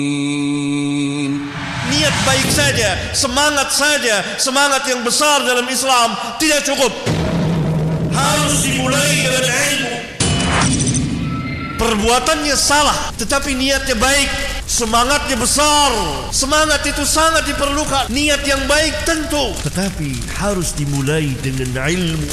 Niat baik saja, semangat yang besar dalam Islam tidak cukup. Harus dimulai dengan ilmu. Perbuatannya salah, tetapi niatnya baik, semangatnya besar. Semangat itu sangat diperlukan. Niat yang baik tentu, tetapi harus dimulai dengan ilmu.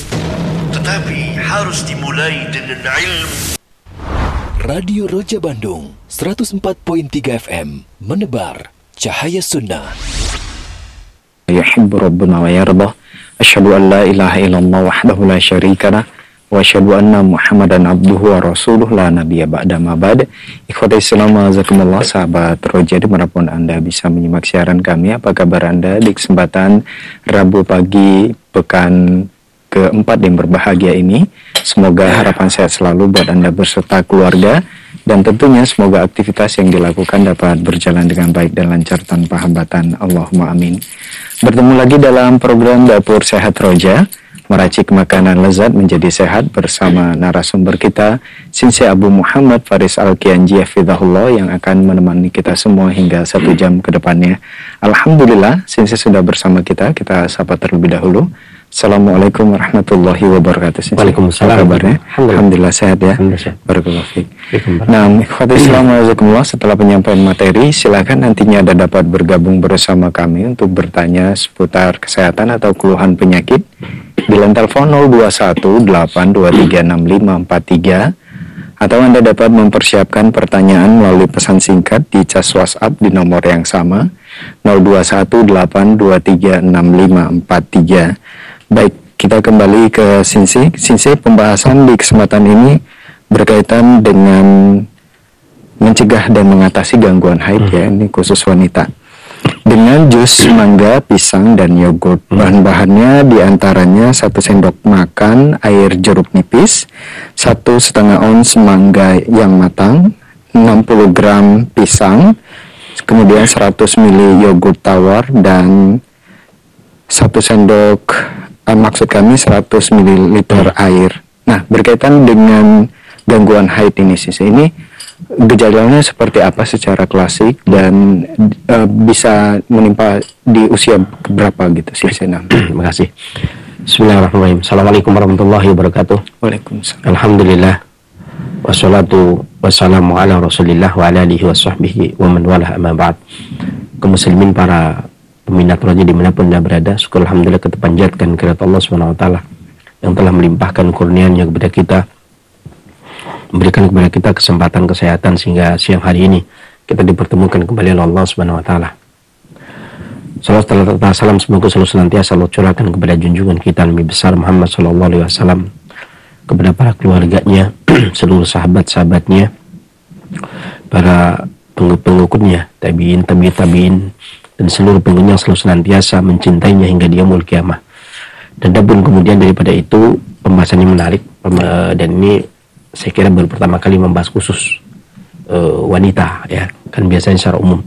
Radio Roja Bandung 104.3 FM menebar cahaya sunnah. Yuhibbu rabbuna wa yardah. Asyhadu an la ilaha illallah wahdahu la syarika lah wa asyhadu anna Muhammadan abduhu wa rasuluh la nabiyya ba'da ma ba'd. Ikhwatul Islam wajazakumullah, sahabat Roja dimanapun Anda bisa menyimak siaran kami. Apa kabar Anda di kesempatan Rabu pagi pekan keempat yang berbahagia ini? Semoga harapan sehat selalu buat Anda berserta keluarga, dan tentunya semoga aktivitas yang dilakukan dapat berjalan dengan baik dan lancar tanpa hambatan. Allahumma amin. Bertemu lagi dalam program Dapur Sehat Roja, meracik makanan lezat menjadi sehat bersama narasumber kita, Sinse Abu Muhammad Faris Al-Kianji hafizahullah, yang akan menemani kita semua hingga 1 jam ke depannya. Alhamdulillah, Sinse sudah bersama kita. Kita sapa terlebih dahulu. Assalamualaikum warahmatullahi wabarakatuh. Waalaikumsalam. Kabarnya? Alhamdulillah sehat ya. Barakallahu fiik. Nah, ikhwatul Islam wajazakumullah, setelah penyampaian materi, silakan nantinya Anda dapat bergabung bersama kami untuk bertanya seputar kesehatan atau keluhan penyakit di line telepon 0218236543, atau Anda dapat mempersiapkan pertanyaan melalui pesan singkat di cas WhatsApp di nomor yang sama 0218236543. Baik, kita kembali ke Sinse. Pembahasan di kesempatan ini berkaitan dengan mencegah dan mengatasi gangguan haid ya, ini khusus wanita. Dengan jus mangga, pisang, dan yogurt. Bahan-bahannya diantaranya 1 sendok makan air jeruk nipis, 1,5 ons mangga yang matang, 60 gram pisang, kemudian 100 ml yogurt tawar, dan 1 sendok, maksud kami 100 ml air. Nah, berkaitan dengan gangguan haid ini, ini gejalanya seperti apa secara klasik, dan bisa menimpa di usia berapa gitu sih? Terima kasih. Bismillahirrahmanirrahim. Assalamualaikum warahmatullahi wabarakatuh. Waalaikumsalam. Alhamdulillah. Wassalatu wassalamu ala rasulillah wa ala alihi wa sahbihi wa man walah, amma ba'd. Kaum muslimin, para peminat Roja dimanapun Anda berada, syukur alhamdulillah kita panjatkan kepada Allah Subhanahu wa taala yang telah melimpahkan kurnia-Nya kepada kita, memberikan kepada kita kesempatan kesehatan sehingga siang hari ini kita dipertemukan kembali oleh Allah Subhanahu wa taala. Salawat serta salam semoga selalu senantiasa Allah curahkan kepada junjungan kita Nabi besar Muhammad sallallahu alaihi wasallam, kepada para keluarganya, seluruh sahabat-sahabatnya, para pengikutnya, tabi'in, dan seluruh pengikutnya yang selalu senantiasa mencintainya hingga dia yaumul kiamah. Dan pun kemudian daripada itu, pembahasannya menarik, dan ini saya kira baru pertama kali membahas khusus wanita ya, kan biasanya secara umum.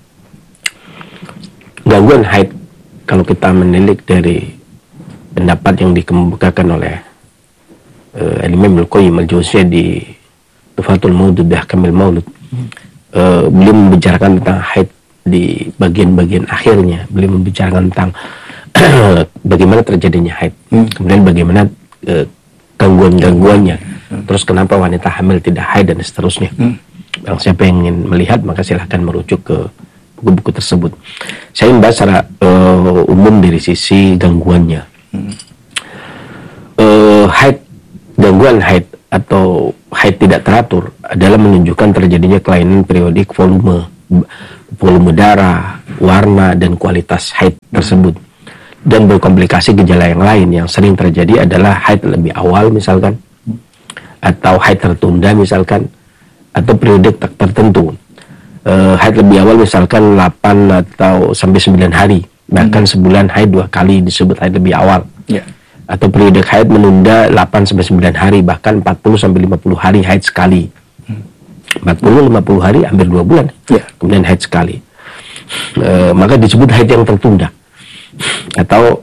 Gangguan haid, kalau kita menilik dari pendapat yang dikemukakan oleh Imam Al-Qayyim Al-Jauziyah di Tufatul Maulud bi Ahkamil Maulud, beliau membicarakan tentang haid di bagian-bagian akhirnya. Beliau membicarakan tentang bagaimana terjadinya haid, kemudian bagaimana gangguan-gangguannya, terus kenapa wanita hamil tidak haid, dan seterusnya. Siapa yang ingin melihat maka silahkan merujuk ke buku-buku tersebut. Saya membahas secara umum dari sisi gangguannya. Gangguan haid atau haid tidak teratur adalah menunjukkan terjadinya kelainan periodik volume darah, warna, dan kualitas haid tersebut, dan berkomplikasi gejala yang lain. Yang sering terjadi adalah haid lebih awal misalkan, atau haid tertunda misalkan, atau periode tertentu. Haid lebih awal misalkan 8 atau sampai 9 hari, bahkan sebulan haid 2 kali disebut haid lebih awal. Atau periode haid menunda 8 sampai 9 hari, bahkan 40 sampai 50 hari haid sekali. 40-50 hari hampir 2 bulan, kemudian haid sekali. Maka disebut haid yang tertunda, atau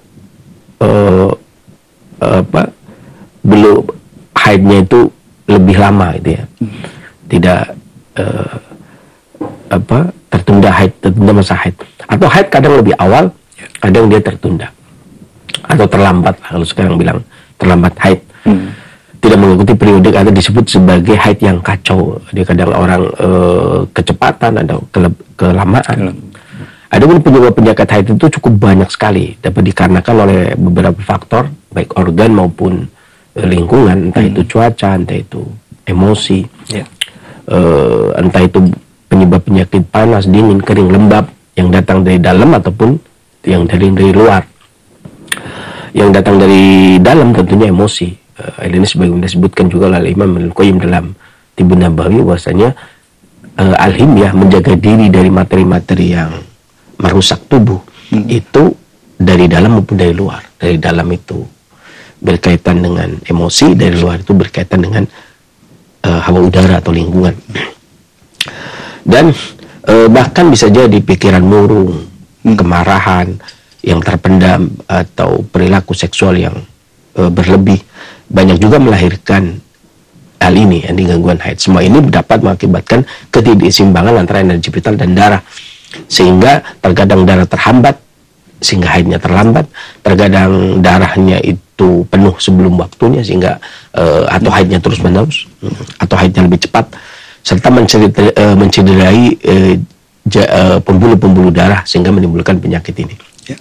belum haidnya itu lebih lama gitu ya, tidak tertunda masa haid. Atau haid kadang lebih awal, kadang dia tertunda atau terlambat lah, kalau sekarang bilang terlambat haid. Tidak mengikuti periode atau disebut sebagai haid yang kacau. Dia kadang orang kecepatan atau kelamaan. Adapun penyebab-penyakit haid itu cukup banyak sekali, dapat dikarenakan oleh beberapa faktor, baik organ maupun lingkungan, entah itu cuaca, entah itu emosi, entah itu penyebab penyakit panas, dingin, kering, lembab yang datang dari dalam ataupun yang dari luar. Yang datang dari dalam tentunya emosi. Ini sebagaimana disebutkan juga oleh Imam Al-Qayyim dalam Tibbun Nabawi, bahwasanya al-himyah, menjaga diri dari materi-materi yang merusak tubuh, itu dari dalam maupun dari luar. Dari dalam itu berkaitan dengan emosi, dari luar itu berkaitan dengan hawa udara atau lingkungan. Dan bahkan bisa jadi pikiran murung, kemarahan yang terpendam, atau perilaku seksual yang berlebih, banyak juga melahirkan hal ini, yang gangguan haid. Semua ini dapat mengakibatkan ketidakseimbangan antara energi vital dan darah, sehingga terkadang darah terhambat sehingga haidnya terlambat, terkadang darahnya itu penuh sebelum waktunya sehingga atau haidnya terus menerus, atau haidnya lebih cepat, serta mencederai pembuluh-pembuluh darah sehingga menimbulkan penyakit ini.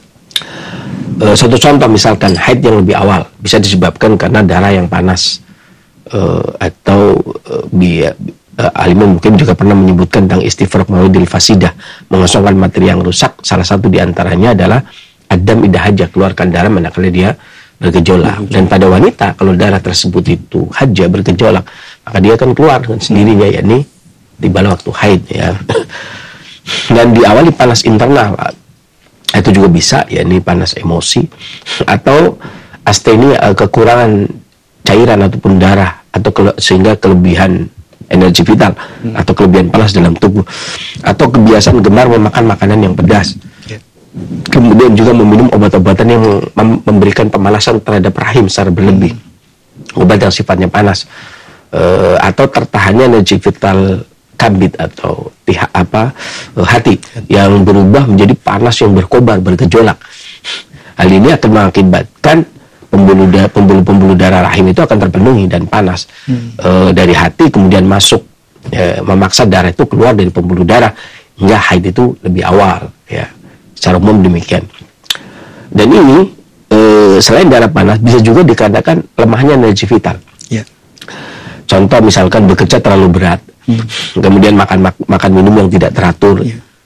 Satu contoh misalkan haid yang lebih awal bisa disebabkan karena darah yang panas, atau Alimah mungkin juga pernah menyebutkan tentang istifraq mawidil fasidah, mengosongkan materi yang rusak. Salah satu diantaranya adalah adam idah hajah, keluarkan darah manakala dia bergejolak. Dan pada wanita kalau darah tersebut itu hajah, bergejolak, maka dia akan keluar dengan sendirinya, yakni tiba waktu haid ya. Dan diawali panas internal, itu juga bisa, yakni panas emosi, atau astenia, kekurangan cairan ataupun darah, atau sehingga kelebihan energi vital atau kelebihan panas dalam tubuh, atau kebiasaan gemar memakan makanan yang pedas, kemudian juga meminum obat-obatan yang memberikan pemanasan terhadap rahim secara berlebih, obat yang sifatnya panas, atau tertahannya energi vital kabid atau hati yang berubah menjadi panas yang berkobar, bergejolak. Hal ini akan mengakibatkan pembuluh-pembuluh darah rahim itu akan terpenuhi dan panas dari hati, kemudian masuk, memaksa darah itu keluar dari pembuluh darah hingga haid itu lebih awal ya. Secara umum demikian. Dan ini selain darah panas bisa juga dikarenakan lemahnya energi vital. Contoh misalkan bekerja terlalu berat, kemudian makan minum yang tidak teratur,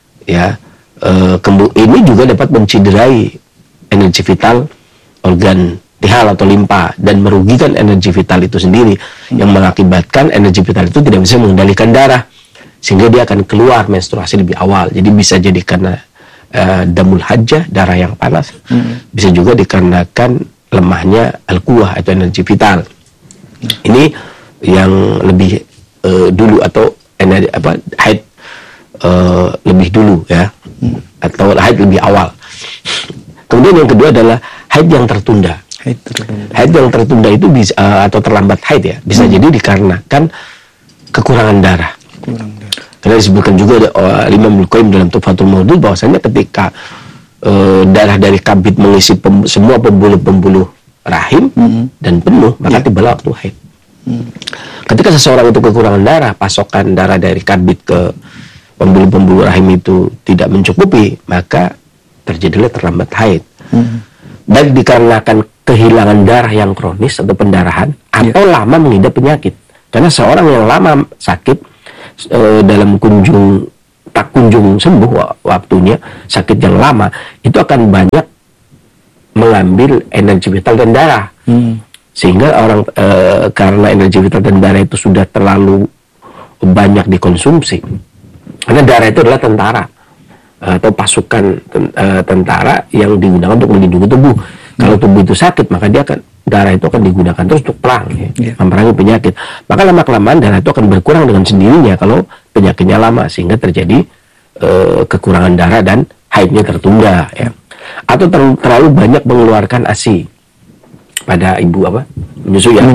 ini juga dapat mencederai energi vital organ tihal atau limpa dan merugikan energi vital itu sendiri, yang mengakibatkan energi vital itu tidak bisa mengendalikan darah sehingga dia akan keluar menstruasi lebih awal. Jadi bisa jadi karena damul hajjah, darah yang panas, bisa juga dikarenakan lemahnya al-quwah atau energi vital. Ini yang lebih dulu, atau haid lebih dulu ya, atau haid lebih awal. Kemudian yang kedua adalah haid yang tertunda. Haid yang tertunda itu bisa, atau terlambat haid ya, bisa jadi dikarenakan kekurangan darah. Karena disebutkan juga Imam Al-Qayyim dalam Tuhfatul Maudud bahwasanya ketika darah dari kabid mengisi semua pembuluh-pembuluh rahim dan penuh, maka tibalah waktu haid. Ketika seseorang itu kekurangan darah, pasokan darah dari kabid ke pembuluh-pembuluh rahim itu tidak mencukupi, maka terjadilah terlambat haid. Baik dikarenakan kehilangan darah yang kronis atau pendarahan, atau lama mengidap penyakit. Karena seorang yang lama sakit, dalam tak kunjung sembuh waktunya, sakit yang lama itu akan banyak mengambil energi vital dan darah, sehingga orang karena energi vital dan darah itu sudah terlalu banyak dikonsumsi. Karena darah itu adalah tentara atau pasukan tentara yang digunakan untuk melindungi tubuh. Kalau tubuh itu sakit, maka darah itu akan digunakan terus untuk perang, memerangi penyakit. Maka lama-kelamaan darah itu akan berkurang dengan sendirinya kalau penyakitnya lama, sehingga terjadi kekurangan darah dan haidnya tertunda ya. Atau terlalu banyak mengeluarkan ASI pada ibu menyusui ya.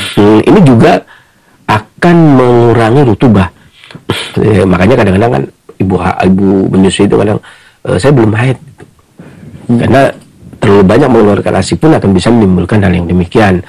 Ini juga akan mengurangi rutubah. Makanya kadang-kadang kan ibu menyusui itu kadang saya belum haid gitu. Karena terlalu banyak mengeluarkan ASI pun akan bisa menimbulkan hal yang demikian.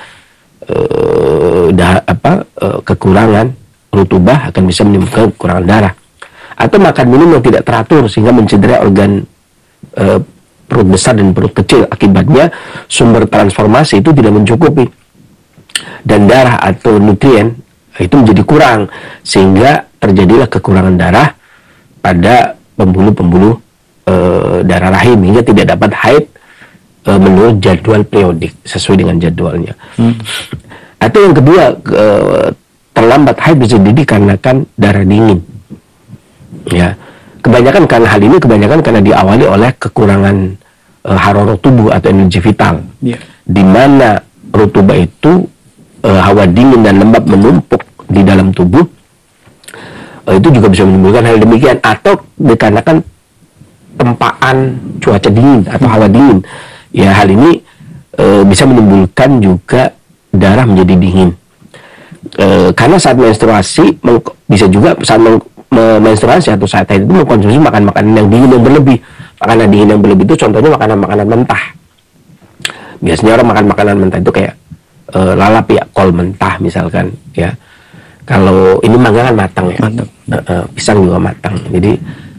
Kekurangan rutubah akan bisa menimbulkan kekurangan darah, atau makan minum yang tidak teratur sehingga mencederai organ perut besar dan perut kecil. Akibatnya sumber transformasi itu tidak mencukupi dan darah atau nutrien itu menjadi kurang, sehingga terjadilah kekurangan darah pada pembuluh-pembuluh darah rahim hingga tidak dapat haid menurut jadwal periodik sesuai dengan jadwalnya. Atau yang kedua, terlambat haid bisa jadi dikarenakan darah dingin. Ya, kebanyakan karena diawali oleh kekurangan harorah tubuh atau energi vital. Di mana rutubah itu hawa dingin dan lembab menumpuk di dalam tubuh, itu juga bisa menimbulkan hal demikian. Atau dikarenakan tempaan cuaca dingin atau hawa dingin. Ya, hal ini bisa menimbulkan juga darah menjadi dingin. Karena saat menstruasi bisa juga saat menstruasi atau saat haid itu mengkonsumsi makanan yang dingin yang berlebih. Makanan dingin yang berlebih itu contohnya makanan mentah. Biasanya orang makan makanan mentah itu kayak lalap ya, kol mentah misalkan ya. Kalau ini mangga kan matang ya. Pisang juga matang. Jadi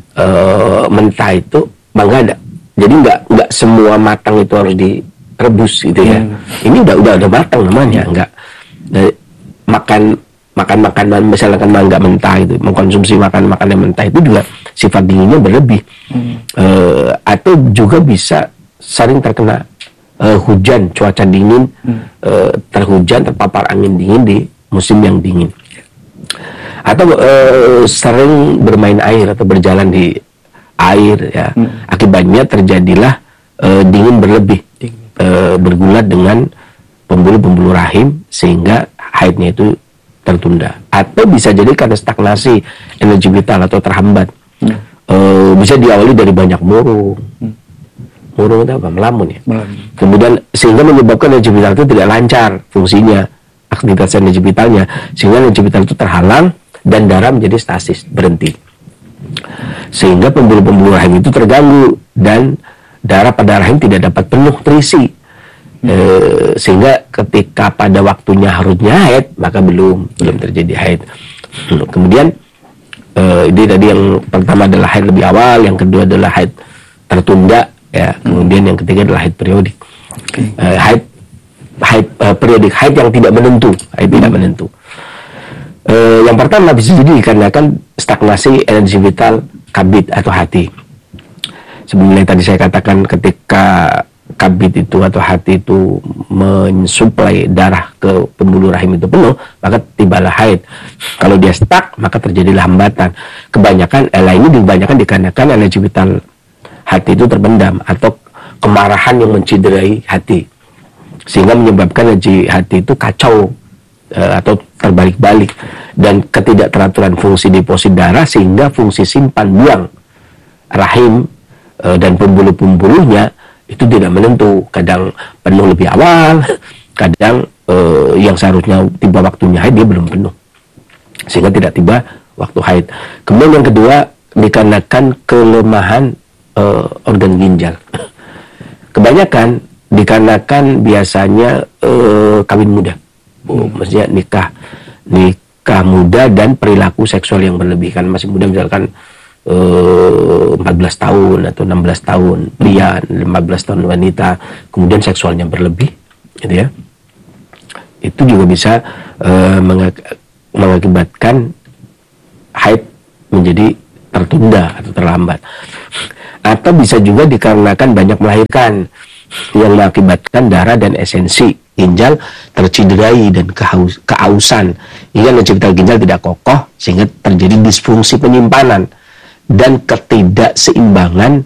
mentah itu mangga ada. Jadi nggak semua matang itu harus direbus gitu ya. Ini udah matang namanya, enggak. Makan makanan misalkan mangga mentah itu, mengkonsumsi makanan mentah itu juga sifat dinginnya berlebih. Atau juga bisa sering terkena hujan, cuaca dingin, terhujan, terpapar angin dingin di musim yang dingin. Atau sering bermain air atau berjalan di air ya. Akibatnya terjadilah dingin berlebih, bergulat dengan pembuluh-pembuluh rahim sehingga haidnya itu tertunda. Atau bisa jadi karena stagnasi energi vital atau terhambat. Bisa diawali dari banyak murung. Murung itu apa? Melamun ya. Kemudian sehingga menyebabkan energi vital itu tidak lancar fungsinya, aktivitas energi vitalnya, sehingga energi vital itu terhalang dan darah menjadi stasis, berhenti. Sehingga pembuluh-pembuluh rahim itu terganggu dan darah pada rahim tidak dapat penuh terisi. Sehingga ketika pada waktunya harusnya haid, maka belum terjadi haid. Kemudian ini tadi yang pertama adalah haid lebih awal, yang kedua adalah haid tertunda ya, kemudian yang ketiga adalah haid periodik. Haid periodik, haid yang tidak menentu, tidak menentu. Yang pertama bisa jadi dikarenakan stagnasi energi vital kabid atau hati. Sebenarnya tadi saya katakan ketika kabid itu atau hati itu mensuplai darah ke pembuluh rahim itu penuh, maka tibalah haid. Kalau dia stuck, maka terjadilah hambatan. Ini dibanyakan dikarenakan energi vital hati itu terpendam atau kemarahan yang menciderai hati, sehingga menyebabkan energi hati itu kacau atau terbalik-balik, dan ketidakteraturan fungsi deposit darah sehingga fungsi simpan buang rahim dan pembuluh-pembuluhnya itu tidak menentu. Kadang penuh lebih awal, kadang yang seharusnya tiba waktunya haid dia belum penuh, sehingga tidak tiba waktu haid. Kemudian yang kedua dikarenakan kelemahan organ ginjal. Kebanyakan dikarenakan biasanya kawin muda, maksudnya nikah muda dan perilaku seksual yang berlebih. Kan masih muda misalkan 14 tahun atau 16 tahun pria, 15 tahun wanita, kemudian seksualnya berlebih gitu ya. Itu juga bisa mengakibatkan haid menjadi tertunda atau terlambat. Atau bisa juga dikarenakan banyak melahirkan yang mengakibatkan darah dan esensi ginjal tercederai dan keausan hingga energi vital ginjal tidak kokoh, sehingga terjadi disfungsi penyimpanan dan ketidakseimbangan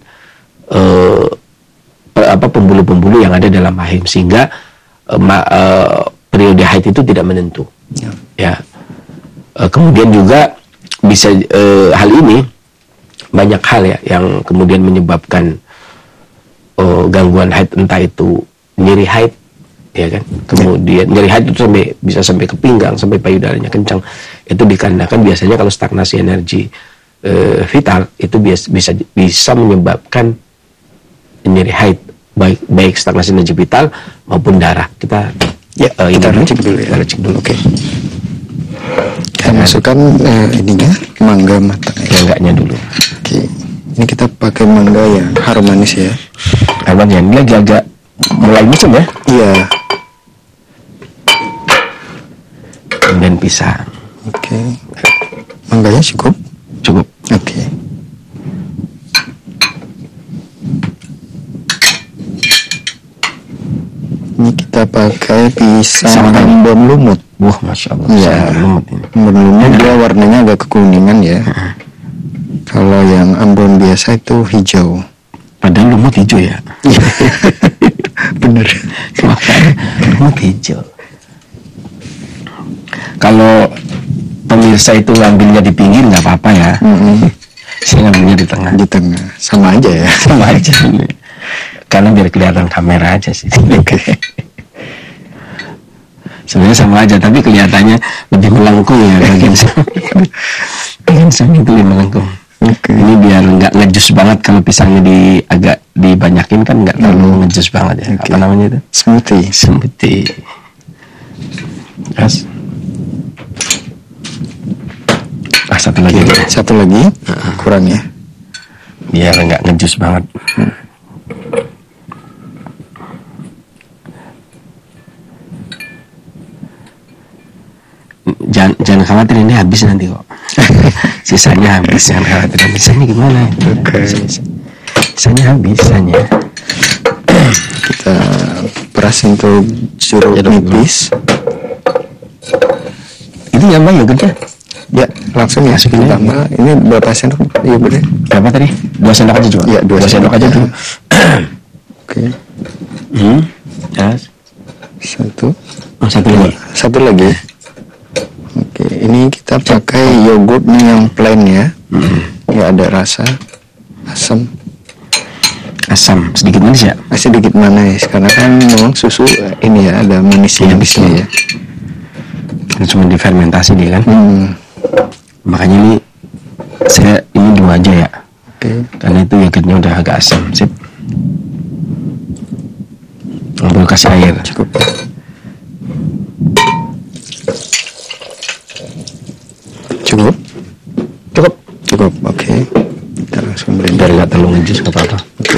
pembuluh-pembuluh yang ada dalam rahim, sehingga periode haid itu tidak menentu. Ya. Kemudian juga bisa hal ini banyak hal ya yang kemudian menyebabkan gangguan haid, entah itu nyeri haid ya kan, kemudian nyeri haid itu bisa sampai ke pinggang, sampai payudaranya kencang. Itu dikarenakan biasanya kalau stagnasi energi vital itu bisa menyebabkan nyeri haid, baik stagnasi energi vital maupun darah. Kita kita cek dulu ya. Kita cek dulu. Oke. Kita masukkan ininya mangga mangganya dulu. Oke. Ini kita pakai mangga yang harum manis ya. Abang ya, ini lagi agak mulai musim ya. Iya. Kemudian pisang. Oke. Mangganya cukup? Cukup. Oke. Ini kita pakai pisang Ambon lumut. Wah, masya Allah. Iya. Lumut ini. Ambon lumut dia warnanya agak kekuningan ya. Kalau yang Ambon biasa itu hijau. Padahal lumut hijau ya. Bener. Lumut hijau. Kalau pemirsa itu ngambilnya di pinggir nggak apa-apa ya. Saya ngambilnya di tengah. Di tengah. Sama aja ya. Sama aja. Karena biar kelihatan kamera aja sih. Oke. Sebenarnya sama aja, tapi kelihatannya lebih melengkung ya bagian sini itu lebih melengkung. Okay. Ini biar nggak ngejus banget, kalau pisangnya agak dibanyakin kan nggak terlalu ngejus banget ya. Okay. Apa namanya itu? Smoothie. Terus, satu lagi, kurang ya. Biar nggak ngejus banget. Jangan khawatir, ini habis nanti kok. Sisanya habis, jangan khawatir. Sisanya gimana? Sisanya habis. Kita peras untuk sirup nipis. Ini nambah yogurtnya? Ya, langsung ya. Tambah. Ini berapa sendok yogurtnya? Berapa tadi? 2 sendok aja juga? Ya, 2 sendok aja dulu. Oke. Terus? Satu lagi. Oke, ini kita pakai yogurtnya yang plain ya. Nggak ada rasa asam, sedikit manis ya? Sedikit manis, karena kan memang susu ini ya ada manisnya ya. Cuma difermentasi dia kan. Makanya ini 2 aja ya. Oke. Karena itu yogurtnya udah agak asam. Sip. Perlu kasih air. Cukup. Oke. Kita langsung blender. Biar nggak terlalu ngejus, nggak apa-apa.